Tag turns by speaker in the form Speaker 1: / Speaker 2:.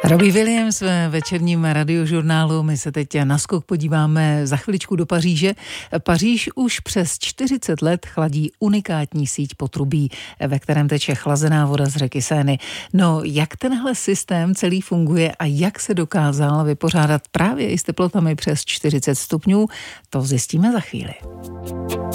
Speaker 1: Robbie Williams ve večerním radiožurnálu. My se teď na skok podíváme za chviličku do Paříže. Paříž už přes 40 let chladí unikátní síť potrubí, ve kterém teče chlazená voda z řeky Seiny. No, jak tenhle systém celý funguje a jak se dokázal vypořádat právě i s teplotami přes 40 stupňů, to zjistíme za chvíli.